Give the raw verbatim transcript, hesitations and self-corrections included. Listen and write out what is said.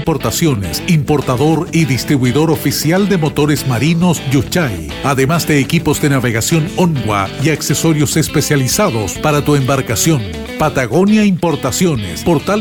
Importaciones, importador y distribuidor oficial de motores marinos Yuchay, además de equipos de navegación Onwa y accesorios especializados para tu embarcación. Patagonia Importaciones, portal